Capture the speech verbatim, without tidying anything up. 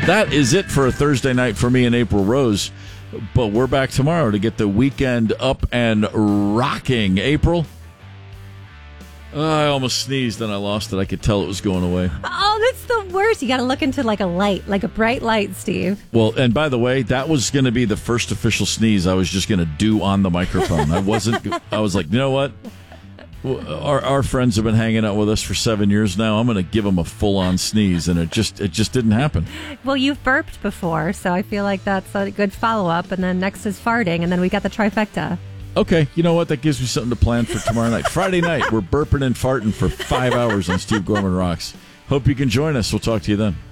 that is it for a Thursday night for me and April Rose. But we're back tomorrow to get the weekend up and rocking. April? Uh, I almost sneezed and I lost it. I could tell it was going away. Oh, that's the worst. You got to look into like a light, like a bright light, Steve. Well, and by the way, that was going to be the first official sneeze I was just going to do on the microphone. I wasn't, I was like, you know what? Our our friends have been hanging out with us for seven years now. I'm going to give them a full-on sneeze, and it just it just didn't happen. Well, you've burped before, so I feel like that's a good follow-up. And then next is farting, and then we got the trifecta. Okay, you know what? That gives me something to plan for tomorrow night. Friday night, we're burping and farting for five hours on Steve Gorman Rocks. Hope you can join us. We'll talk to you then.